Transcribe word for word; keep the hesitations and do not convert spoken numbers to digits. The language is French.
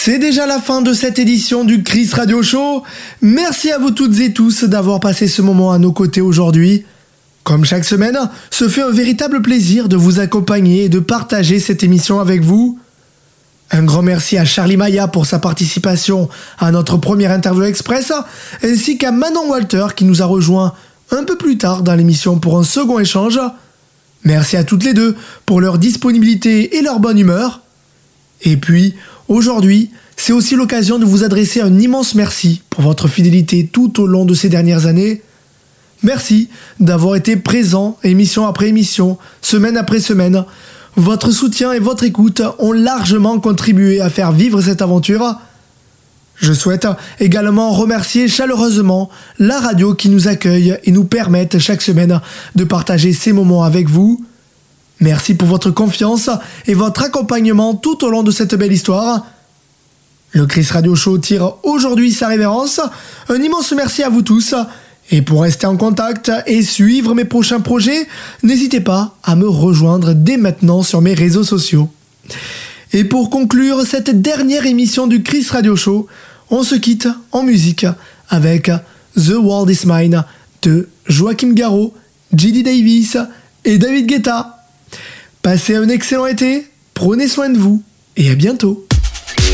C'est déjà la fin de cette édition du Chris Radio Show. Merci à vous toutes et tous d'avoir passé ce moment à nos côtés aujourd'hui. Comme chaque semaine, ce fait un véritable plaisir de vous accompagner et de partager cette émission avec vous. Un grand merci à Charlie Maya pour sa participation à notre première interview express, ainsi qu'à Manon Walter qui nous a rejoint un peu plus tard dans l'émission pour un second échange. Merci à toutes les deux pour leur disponibilité et leur bonne humeur. Et puis, aujourd'hui, c'est aussi l'occasion de vous adresser un immense merci pour votre fidélité tout au long de ces dernières années. Merci d'avoir été présent émission après émission, semaine après semaine. Votre soutien et votre écoute ont largement contribué à faire vivre cette aventure. Je souhaite également remercier chaleureusement la radio qui nous accueille et nous permet chaque semaine de partager ces moments avec vous. Merci pour votre confiance et votre accompagnement tout au long de cette belle histoire. Le Chris Radio Show tire aujourd'hui sa révérence. Un immense merci à vous tous. Et pour rester en contact et suivre mes prochains projets, n'hésitez pas à me rejoindre dès maintenant sur mes réseaux sociaux. Et pour conclure cette dernière émission du Chris Radio Show, on se quitte en musique avec The World Is Mine de Joachim Garraud, J D Davis et David Guetta. Passez un excellent été, prenez soin de vous et à bientôt.